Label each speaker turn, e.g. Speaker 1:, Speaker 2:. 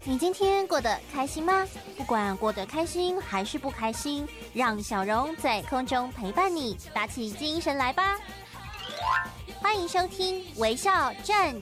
Speaker 1: 你今天过得开心吗？不管过得开心还是不开心，让小蓉在空中陪伴你，打起精神来吧！欢迎收听《微笑战